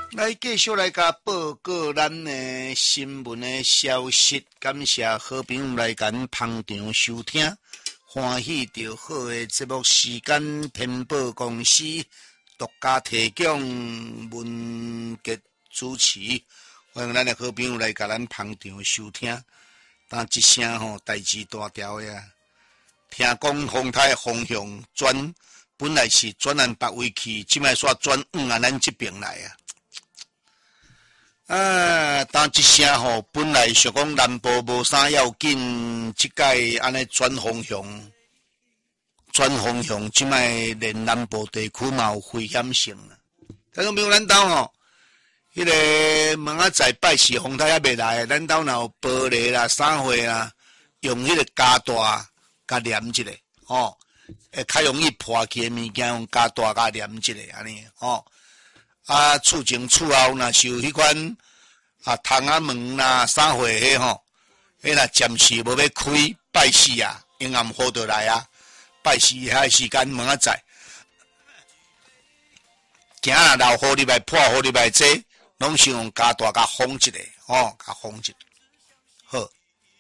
来继续来甲报告咱的新闻的消息，感谢好朋友来甲捧场收听，欢喜着好的节目时间，天宝公司独家提供文杰主持，欢迎咱的好朋友来甲咱捧场收听。但一声吼代志大条呀，听讲丰台方向转本来是转安北位去，即摆煞转往啊咱这边来啊。当一声吼，本来想讲南部无啥要紧，即届安尼转方向，即摆连南部地区嘛有危险性啦。但是没有咱兜吼，迄个门仔仔拜四风台还未来，咱兜若有玻璃啦、啥货啦，用迄个加大加黏一下，吼，会较容易破去的物件用加大加黏一下安尼，吼。厝前厝后若是有迄款窗仔门啦啥货迄吼，迄若暂时无要开拜四啊，阴暗好就来啊，拜四遐时间门仔载，惊若流雨入来破雨入来这，拢是用加大加封一下，吼，加封一下。好，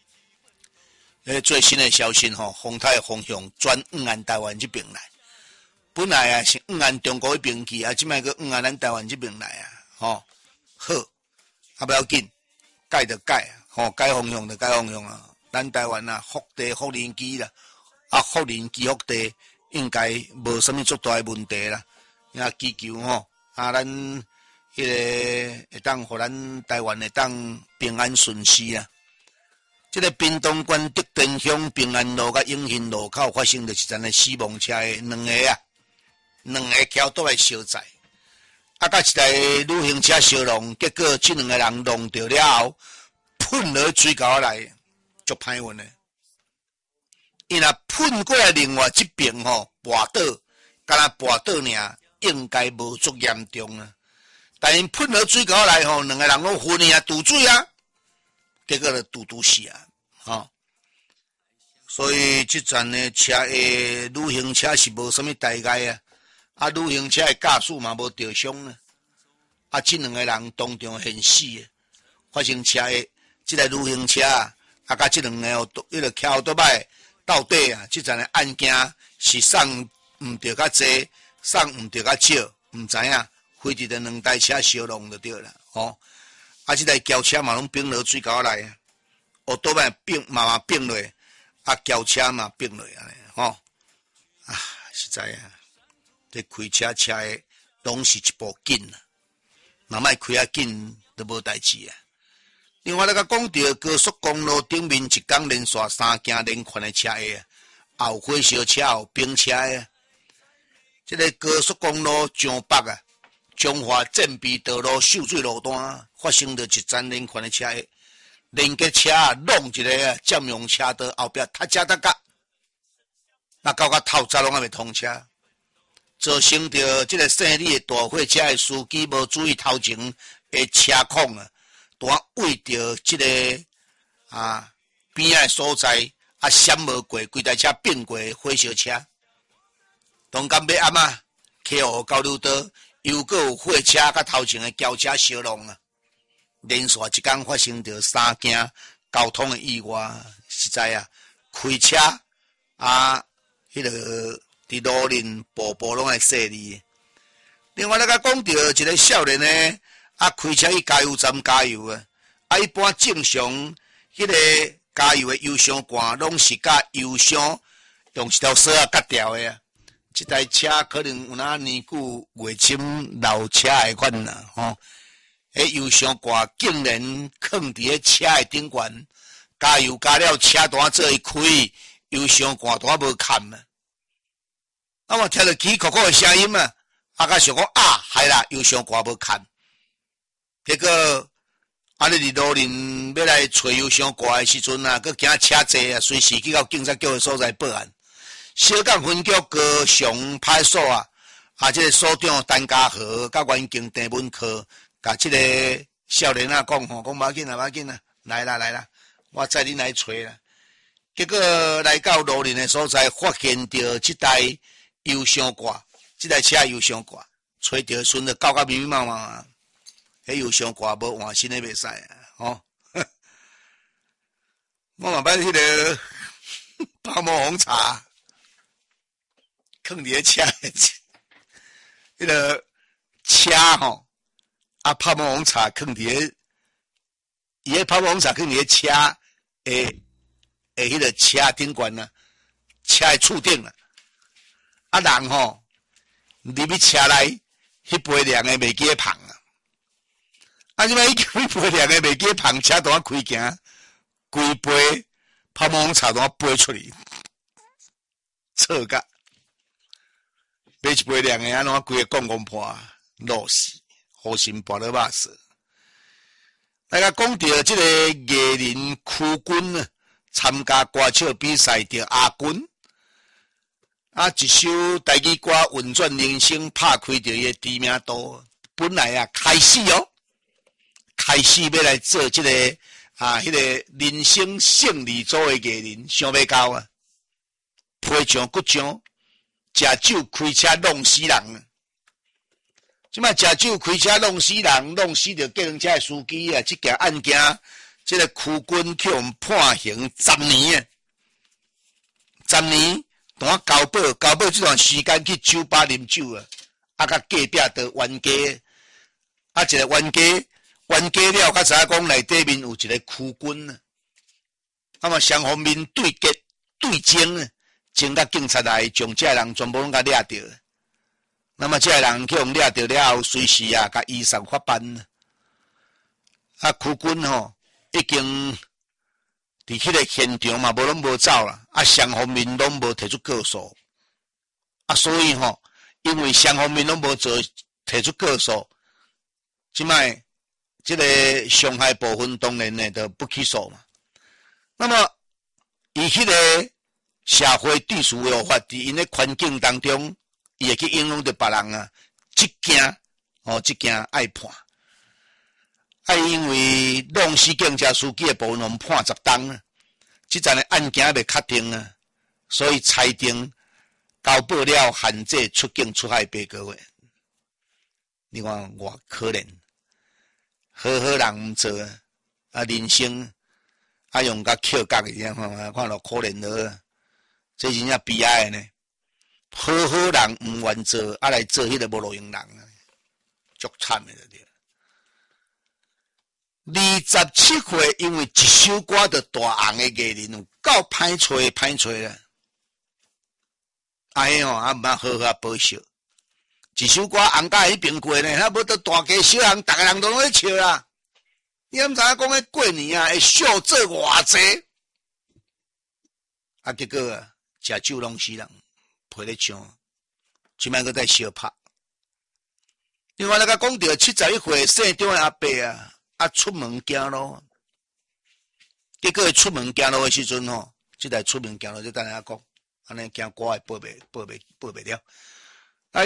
最新的消息吼，丰台方向转往安台湾这边来。本来啊是往安中国迄边去，即摆个往安咱台湾这边来啊，吼，好，不要紧，改就改啊，吼，改方向就改方向啊。咱台湾啊，福地福林机啦，福林机福地应该无啥物足大的问题啦。也祈求吼，咱迄个会当互咱台湾会当平安顺遂啊。这个屏东县德田乡平安路甲永兴路口发生着一阵的死亡车的两个桥倒来相载，甲一台旅行车相撞，结果这两个人撞到了后，喷落水沟来，足歹运的。伊若喷过来另外一边吼，跋倒，敢若跋倒尔，应该无足严重啊。但因喷落水沟来吼，两个人拢昏去啊，堵水啊，结果就堵死啊，吼。所以这站的车旅行车是无啥物大碍啊。旅行车的驾驶嘛无着伤呢，这两个人当场现死的，发生车的这台旅行车甲这两个迄个桥倒摆到底这阵的案件是送毋着较济，送毋着较少，毋知影，非得着两台车相撞就对啦，吼。这台轿车嘛拢并落水沟来，倒摆并嘛并落，轿车嘛并落安尼，吼。实在这开车的拢是一部紧啦，若莫开紧都无代志啊。另外，甲讲到高速公路顶面一天连续3件连环的车祸，有火烧车，有冰车的。这个高速公路江北中华正滨道路秀水路段发生着一阵连环的车祸，连结车弄一个占用车道后壁踏车踏角，那到头早拢还未通车。造成着这个姓李的大货车的司机无注意头前的车况突然为着这个边仔的所在闪无过，规台车并过火烧车。当间要暗溪湖交流道又搁有货车甲头前的轿车相撞连续一天发生着3件交通的意外，实在开车迄个。伫路面步步拢会细腻。另外，甲讲到一个少年呢，开车去加油站加油一般正常迄个加油的油箱管拢是甲油箱用一条绳割掉的这台车可能有哪年久月深老车的款啦，吼。油箱管竟然放伫个车的顶悬，加油加了车单做伊开，油箱管单无砍我听到起酷酷的声音甲想讲害啦，油箱挂无牵，结果安尼伫路面要来找油箱挂的时阵佫惊车济随时去到警察局的所在报案。小港分局高雄派出所这个所长陈家豪甲员警郑文科，甲这个少年讲讲无要紧啦，来啦，我载恁来找啦。结果来到路面的所在，发现到这台油箱挂，这台车油箱挂，找到顺着搞到密密麻麻。 迄油伤高，无换新诶袂使啊，吼。我嘛捌迄个泡沫红茶，放伫个车，迄个车吼，啊泡沫红茶放伫个，伊个泡沫红茶放伫个车诶迄个车顶悬啊，车诶厝顶啊，啊人吼入去车内，迄杯凉诶袂记芳啊，啊即摆迄杯凉诶袂记芳，车都啊开行。规杯泡沫红茶都要飞出去，错甲买一杯凉的，安怎规个公公破落死，好心跋了肉死。大家讲到这个艺人区军啊，参加歌唱比赛得亚军，啊，一首台语歌《运转人生》拍开着伊的知名度，本来啊开始要来做这个。迄个人生胜利组的艺人，想要到啊，批上骨上，食酒开车弄死人啊！即摆食酒开车弄死人，弄死着计程车的司机啊！即件案件，即个区军去互判刑10年啊！10年，当我交保这段时间去酒吧啉酒啊，啊，甲隔壁的冤家，啊，一个冤家。冤家了，较知影讲内底面有一个区军啊，那么双方面对争啊，争甲警察来将这人全部拢甲抓着。那么这人去互抓着了后，随时啊，甲移送法办啊。啊，区军吼已经伫迄个现场嘛，拢无走啦，啊，双方面拢无提出告诉，啊，所以吼，因为双方面拢无提出告诉，即摆。这个伤害部分当然呢，就不起诉嘛。那么，以迄个社会秩序的法伫因的环境当中，伊会去影响到别人啊。这件爱判，因为弄死警察司机的部分，我们判10档啊。这阵的案件未确定啊，所以裁定交保了限制出境出海8个月。你看偌可怜。好人毋做啊，人生啊用甲扣角的，看到可怜了，这真正悲哀呢。好人毋愿做，啊来做迄个无路用人啊，足惨的对。27岁，因为一首歌的大红的艺人有够歹找啦，迄吼啊毋捌好好报销。一首歌红甲迄边过呢，那无得大家小人，逐个人都拢咧笑啦。你毋知影讲迄过年啊，会笑做偌济，啊结果啊，食酒弄死人，陪咧唱，即摆搁在相拍。另外，咱甲讲到71岁姓张的阿伯啊，出门行路，结果出门行路的时阵吼，即台出门行路就等下讲，安尼惊歌会报袂了。哎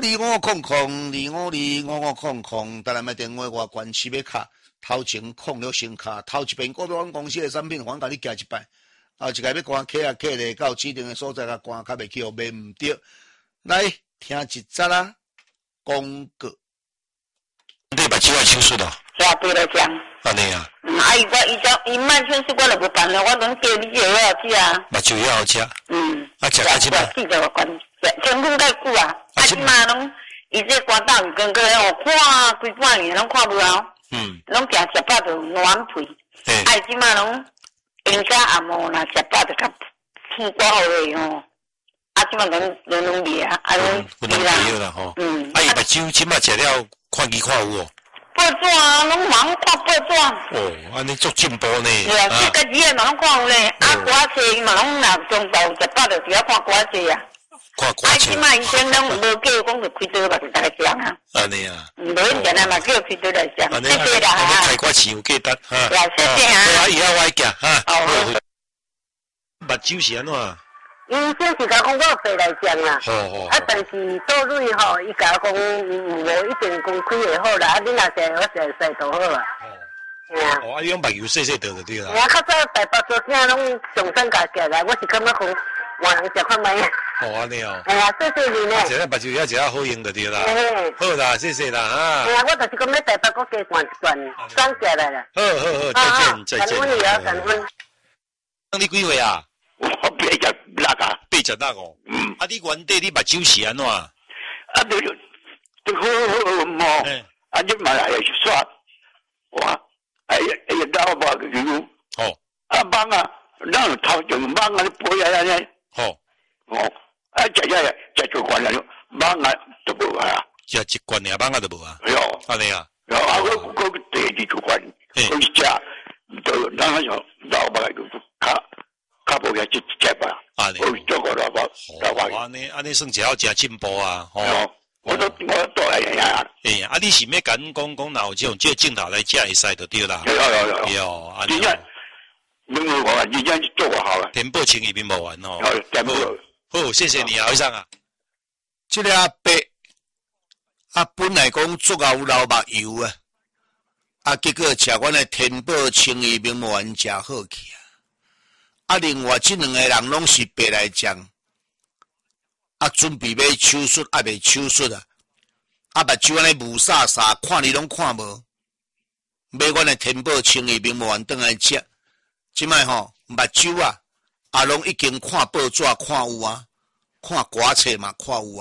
，252500，252500，等下买电话外关系要卡，头前控了先卡，头一遍股票公司的产品，反甲你加一摆，后一个要关客啊，客咧到指定的所在甲关，较袂去互买毋对。来听一则啦，广告。 你目睭爱手术咯？ 下对来讲。 安尼啊？ 伊慢手术我就无办了，我拢叫你药要吃啊。 目睭也好吃。啊，食到即摆。 记得关，天空介久啊。啊，即马拢伊这关岛跟个哦，看规半年拢看不到。拢惊食饱就暖皮。啊，即马拢应该暗晡啦，食饱就较粗饱咧吼。啊，即马拢灭啊，啊拢灭啦吼。啊，伊目睭即马食了看见看有哦。 报纸啊，拢忙看报纸。 哦，安尼足进步呢。 对啊，这个字嘛拢看有咧，啊，歌册伊嘛拢若中昼食饱就只要看歌册啊。 看歌册。啊， 即摆以前拢无叫讲就开刀吧，就大家讲啊。 安尼啊。 无人家嘛叫开刀来讲。谢谢啦哈。开歌册有价值哈。 对啊，谢谢啊。 好啊，以后我行哈。 哦。 目睭是安怎？ 伊先是甲讲我回来讲啦， 啊， 但是倒蕊吼，伊甲讲无一定公开会好啦，啊，你若是我是使就好啊。 啊，你用目睭细细倒就对啦。 我较早台北做啥拢上山家家啦，我是感觉讲换人食看卖啊。 哦，安尼哦。 哎呀，谢谢你呢。 食了目睭也食啊好用就对啦。好啦，谢谢啦啊。 哎呀，我就是讲要台北国家换一段，转过来了。 好，再见。 感恩你啊，感恩。 你几岁啊？ 我 86哦。啊，你原底你目睭是安怎？ 啊，就好嘛。你嘛来耍，哇！老爸个牛。 哦。 忙啊，咱有头就忙啊，你背啊安尼。 哦。 食做惯了，忙啊都无啊。 食一罐尔忙啊都无啊。 哎呦， 安尼啊。 我第二做惯，我食就咱那种老爸就较无遐食吧。 安尼。 我做过老爸。 安尼算一好真进步啊。 我都来呀。 哎呀，你是要甲阮讲若有这种镜头来食会使就对啦。有，安尼。 民无完，真正做我好了。 填报清义民无完哦。好，谢谢你啊，医生啊。 这个阿伯本来讲足有流目油啊，结果食阮的天宝清义民无完食好去啊。另外这两个人拢是白来讲，准备要手术未手术目睭安尼雾煞煞，看你拢看无。买阮的天宝清义民无完转来食，即摆目睭拢已经看报纸看有看歌册嘛看有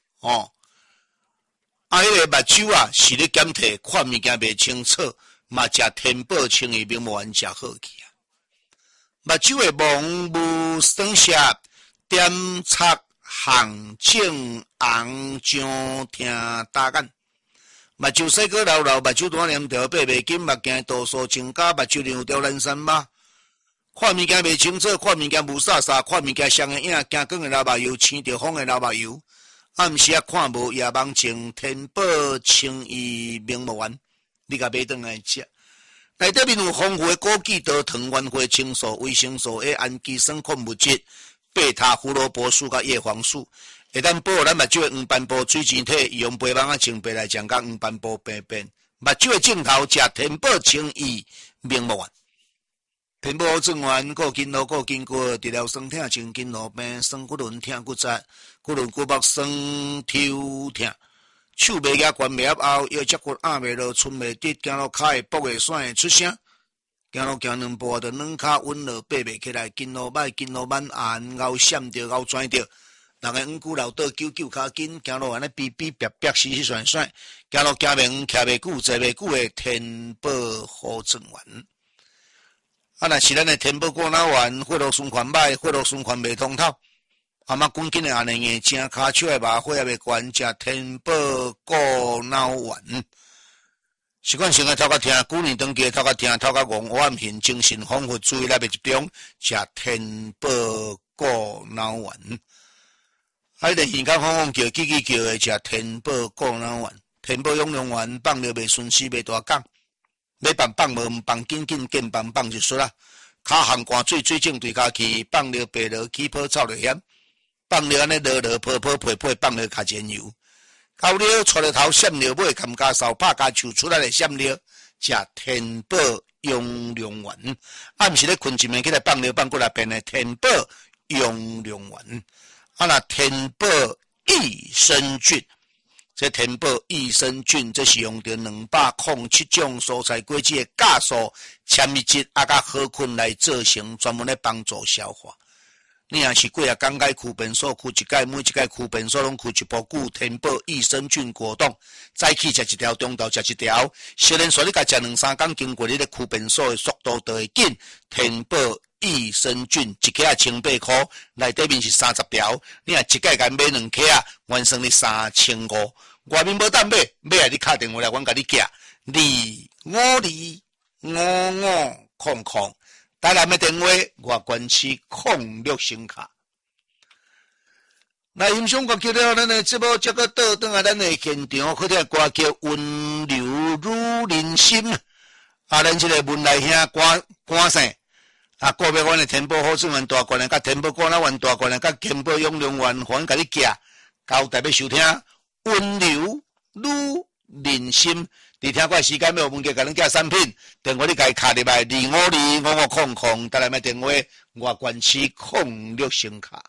迄个目睭是咧检体，看物件袂清楚，嘛食天宝清义民无完食好去目睭的蒙雾酸涩，点擦红肿红肿疼打眼，目睭细个流流，目睭短黏条爬袂紧，目镜度数增加，目睭流条烂山巴。看物件袂清楚，看物件雾煞煞，看物件双个影，惊光的流目油，青着风的流目油。暗时看无夜梦情，天宝清义明无完，你甲买转来食。内底面有丰富的枸杞豆糖、原花青素、维生素 A、氨基酸矿物质、贝塔胡萝卜素甲叶黄素，会当保护咱目睭的黄斑部水晶体，用白网清白来讲甲黄斑部病变。目睭的镜头食天宝清义明无完。天宝正丸固筋络固筋骨，治疗酸痛、神经络病、酸骨轮痛骨折、骨轮骨膜酸抽痛，手袂举，关袂合后，腰脊骨压袂落，寸袂直，走路脚会跛会酸会出声，走路行两步就软脚稳落，爬袂起来，筋络歹，筋络慢按，腰闪着，腰转着，人个五骨流倒揪脚筋，走路安尼逼逼逼逼，死死甩甩，走路行袂远，徛袂久，坐袂久的天宝好正丸。若是咱的天宝过脑丸，血络循环歹，血络循环袂通透，赶紧的安尼硬正，骹手的麻花也袂悬，食天宝过脑丸。习惯性的头壳痛，旧年长期的头壳痛，头壳戆，黑暗型，精神恍惚，注意力袂集中，食天宝过脑丸。迄个耳孔晃叫，叽叫的食天宝过脑丸，天宝养龙丸放了袂顺时，袂大讲。要放无，放紧紧放就输啦。骹含汗水，水肿对骹去，放了白落起泡臭着险，放了安尼落泡配，放了加煎油。到了出了头，闪了尾，含加扫拍加手出来的闪了，食天宝养龙丸。暗时咧困一暝起来放过来变的天宝养龙丸。若天宝益生菌。这天宝益生菌，这是用着207种蔬菜果子的酵素、纤维质甲好菌来做成，专门来帮助消化。你若是过啊刚解驱便所，驱一解，每一解驱便所拢驱一包固天宝益生菌果冻，早起食一条，中昼食一条，小连续你甲食2-3天，经过你的驱便所的速度就会紧。天宝益生菌一克1800块，内底面是30条，你若一解甲买2克，完成你3500。外面无当买，买来你打电话来，阮甲你寄2525500，台南的电话外关区06声卡。那音响歌曲了，咱的节目这个倒转来咱的现场，好听歌叫《温柔如人心》。咱这个文来兄歌声。个别阮的天宝好正丸大罐的，甲天宝过脑丸大罐的，甲天宝养龙丸，互阮甲你寄，交代要收听。温柔如人心，你听过时间要有问题，甲恁寄产品，电话你家卡入来2525500，台南的电话外关区06声卡。